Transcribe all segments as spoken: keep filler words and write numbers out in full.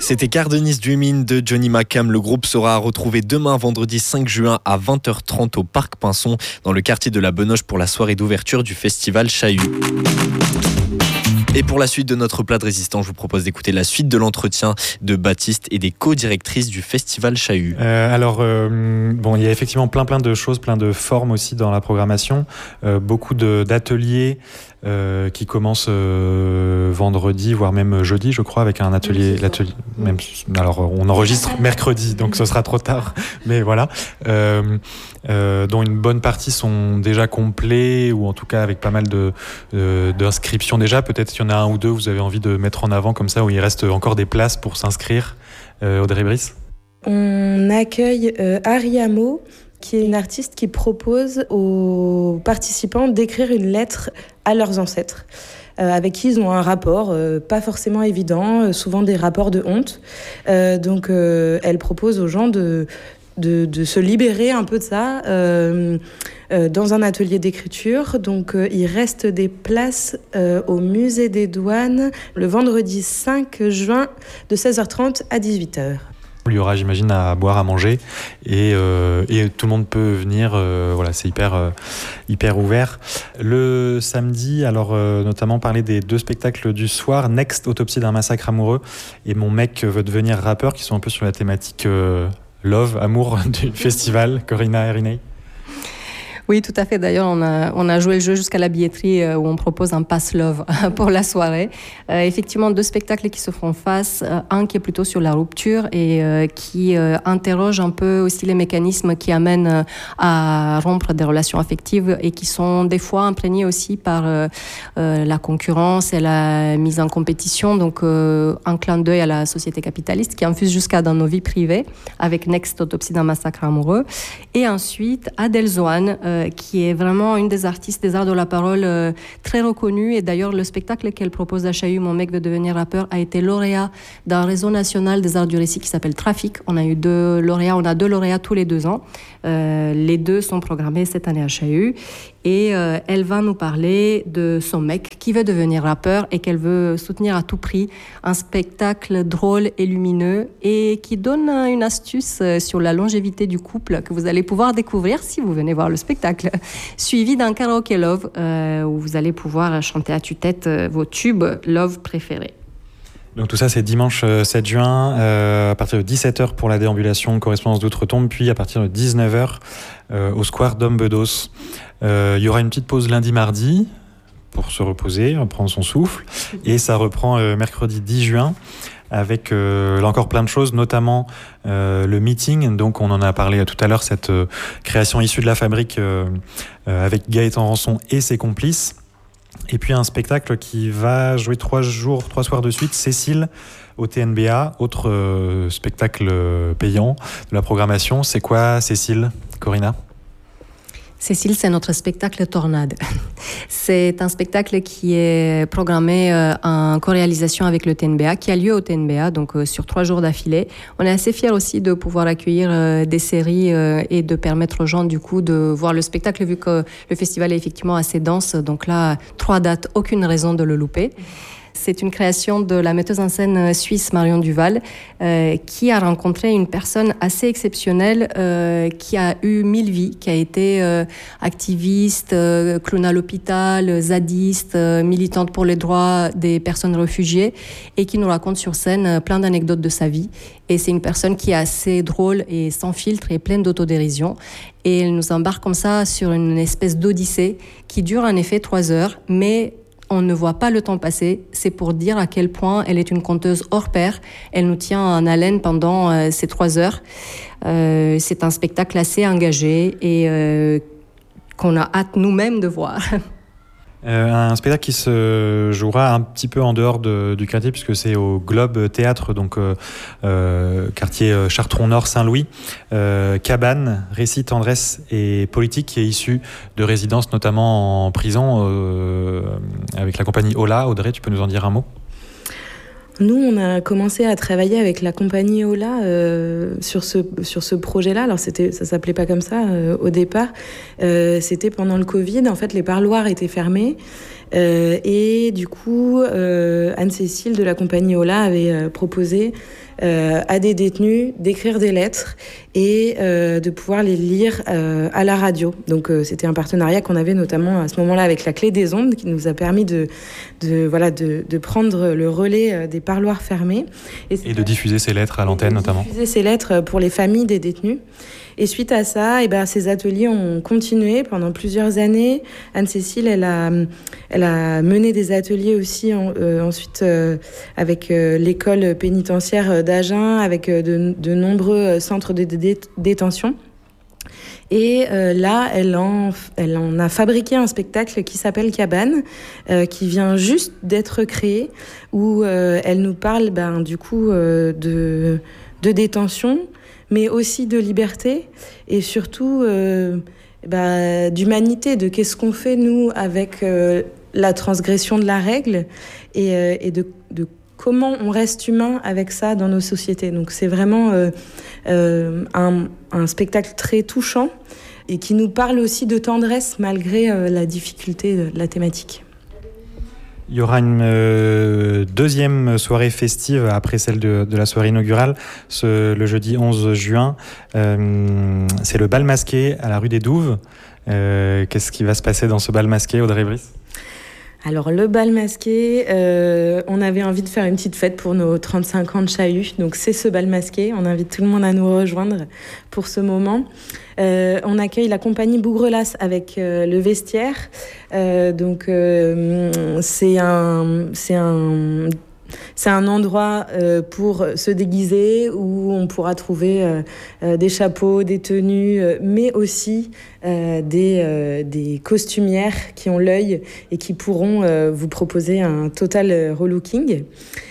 C'était Cardenis Dreamin' de Johnny Macam. Le groupe sera retrouvé demain, vendredi cinq juin à vingt heures trente au Parc Pinson, dans le quartier de la Benoche, pour la soirée d'ouverture du festival Chahut. Et pour la suite de notre plat de résistance, je vous propose d'écouter la suite de l'entretien de Baptiste et des co-directrices du festival Chahut. Euh, alors, euh, bon, il y a effectivement plein plein de choses, plein de formes aussi dans la programmation. Euh, beaucoup de, d'ateliers euh, qui commencent euh, vendredi, voire même jeudi, je crois, avec un atelier. L'atelier même, alors, on enregistre mercredi, donc ce sera trop tard. Mais voilà. Euh, euh, dont une bonne partie sont déjà complets, ou en tout cas avec pas mal de, euh, d'inscriptions déjà. Peut-être qu'il y en a un ou deux vous avez envie de mettre en avant comme ça, où il reste encore des places pour s'inscrire. Euh, Audrey Brice ? On accueille euh, Ariamo, qui est une artiste qui propose aux participants d'écrire une lettre à leurs ancêtres, euh, avec qui ils ont un rapport euh, pas forcément évident, euh, souvent des rapports de honte. Euh, donc euh, elle propose aux gens de... De, de se libérer un peu de ça euh, euh, dans un atelier d'écriture. Donc euh, il reste des places euh, au musée des douanes le vendredi cinq juin de seize heures trente à dix-huit heures. Il y aura, j'imagine, à boire, à manger, et, euh, et tout le monde peut venir. Euh, voilà, c'est hyper, euh, hyper ouvert. Le samedi, alors euh, notamment parler des deux spectacles du soir, Next, Autopsie d'un massacre amoureux, et Mon mec veut devenir rappeur, qui sont un peu sur la thématique euh, love, amour du festival. Corinna Erinei. Oui, tout à fait. D'ailleurs, on a, on a joué le jeu jusqu'à la billetterie euh, où on propose un pass love pour la soirée. Euh, effectivement, deux spectacles qui se font face. Euh, un qui est plutôt sur la rupture et euh, qui euh, interroge un peu aussi les mécanismes qui amènent euh, à rompre des relations affectives et qui sont des fois imprégnés aussi par euh, euh, la concurrence et la mise en compétition. Donc, euh, un clin d'œil à la société capitaliste qui infuse jusqu'à dans nos vies privées avec Next, Autopsie d'un massacre amoureux. Et ensuite, Adèle Zoane, euh, qui est vraiment une des artistes des arts de la parole euh, très reconnue. Et d'ailleurs, le spectacle qu'elle propose à Chahut, Mon mec veut devenir rappeur, a été lauréat d'un réseau national des arts du récit qui s'appelle Trafic. On a eu deux lauréats, on a deux lauréats tous les deux ans. Euh, les deux sont programmés cette année à Chahut. Et euh, elle va nous parler de son mec qui veut devenir rappeur et qu'elle veut soutenir à tout prix. Un spectacle drôle et lumineux et qui donne une astuce sur la longévité du couple que vous allez pouvoir découvrir si vous venez voir le spectacle. Suivi d'un karaoké love euh, où vous allez pouvoir chanter à tue-tête vos tubes love préférés. Donc tout ça, c'est dimanche sept juin, euh, à partir de dix-sept heures pour la déambulation Correspondance d'Outre-Tombe, puis à partir de dix-neuf heures euh, au square Dom Bedos. Euh, il y aura une petite pause lundi-mardi pour se reposer, prendre son souffle, et ça reprend euh, mercredi dix juin avec euh, là encore plein de choses, notamment euh, le meeting. Donc on en a parlé tout à l'heure, cette euh, création issue de la fabrique euh, euh, avec Gaëtan Rançon et ses complices. Et puis un spectacle qui va jouer trois jours, trois soirs de suite, Cécile au T N B A, autre euh, spectacle payant de la programmation. C'est quoi Cécile, Corinna ? Cécile, c'est notre spectacle Tornade. C'est un spectacle qui est programmé euh, en co-réalisation avec le T N B A, qui a lieu au T N B A, donc euh, sur trois jours d'affilée. On est assez fiers aussi de pouvoir accueillir euh, des séries euh, et de permettre aux gens du coup de voir le spectacle, vu que le festival est effectivement assez dense. Donc là, trois dates, aucune raison de le louper. C'est une création de la metteuse en scène suisse Marion Duval, euh, qui a rencontré une personne assez exceptionnelle, euh, qui a eu mille vies, qui a été euh, activiste, euh, clown à l'hôpital, zadiste, euh, militante pour les droits des personnes réfugiées, et qui nous raconte sur scène euh, plein d'anecdotes de sa vie. Et c'est une personne qui est assez drôle et sans filtre et pleine d'autodérision. Et elle nous embarque comme ça sur une espèce d'odyssée qui dure en effet trois heures, mais on ne voit pas le temps passer. C'est pour dire à quel point elle est une conteuse hors pair. Elle nous tient en haleine pendant euh, ces trois heures. Euh, c'est un spectacle assez engagé et euh, qu'on a hâte nous-mêmes de voir. Euh, un spectacle qui se jouera un petit peu en dehors de, du quartier, puisque c'est au Globe Théâtre, donc euh, euh, quartier Chartron-Nord, Saint-Louis. Euh, Cabane, récit, tendresse et politique, qui est issu de résidences, notamment en prison, euh, avec la compagnie Ola. Audrey, tu peux nous en dire un mot ? Nous, on a commencé à travailler avec la compagnie Ola euh, sur ce sur ce projet-là. Alors c'était, ça s'appelait pas comme ça euh, au départ. Euh, c'était pendant le Covid. En fait, les parloirs étaient fermés Euh, et du coup, euh, Anne-Cécile de la compagnie Ola avait euh, proposé euh, à des détenus d'écrire des lettres et euh, de pouvoir les lire euh, à la radio. Donc euh, c'était un partenariat qu'on avait notamment à ce moment-là avec la Clé des Ondes, qui nous a permis de, de, voilà, de, de prendre le relais des parloirs fermés. Et, et de diffuser ces lettres à l'antenne notamment. Diffuser ces lettres pour les familles des détenus. Et suite à ça, eh ben, ces ateliers ont continué pendant plusieurs années. Anne-Cécile, elle a, elle a mené des ateliers aussi en, euh, ensuite euh, avec euh, l'école pénitentiaire d'Agen, avec euh, de, de nombreux centres de dé- détention. Et euh, là, elle en, elle en a fabriqué un spectacle qui s'appelle Cabane, euh, qui vient juste d'être créé, où euh, elle nous parle ben, du coup euh, de, de détention, mais aussi de liberté et surtout euh, bah, d'humanité, de qu'est-ce qu'on fait nous avec euh, la transgression de la règle et, euh, et de, de comment on reste humain avec ça dans nos sociétés. Donc c'est vraiment euh, euh, un, un spectacle très touchant et qui nous parle aussi de tendresse malgré euh, la difficulté de la thématique. Il y aura une euh, deuxième soirée festive après celle de, de la soirée inaugurale, ce, le jeudi onze juin. Euh, c'est le bal masqué à la rue des Douves. Euh, qu'est-ce qui va se passer dans ce bal masqué, Audrey Brice ? Alors le bal masqué, euh, on avait envie de faire une petite fête pour nos trente-cinq ans de Chahut, donc c'est ce bal masqué, on invite tout le monde à nous rejoindre pour ce moment. Euh, on accueille la compagnie Bougrelas avec euh, le vestiaire, euh, donc euh, c'est un... C'est un C'est un endroit euh, pour se déguiser où on pourra trouver euh, euh, des chapeaux, des tenues, euh, mais aussi euh, des, euh, des costumières qui ont l'œil et qui pourront euh, vous proposer un total relooking.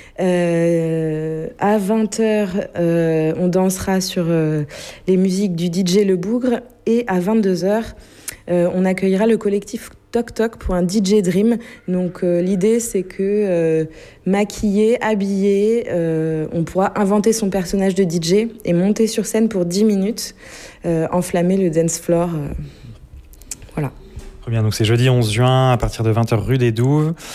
Euh, à vingt heures, euh, on dansera sur euh, les musiques du D J Le Bougre et à vingt-deux heures, euh, on accueillera le collectif Toc Toc pour un D J Dream. Donc euh, l'idée c'est que euh, maquillé, habillé, euh, on pourra inventer son personnage de D J et monter sur scène pour dix minutes, euh, enflammer le dance floor. Euh, voilà. Très bien, donc c'est jeudi onze juin à partir de vingt heures rue des Douves.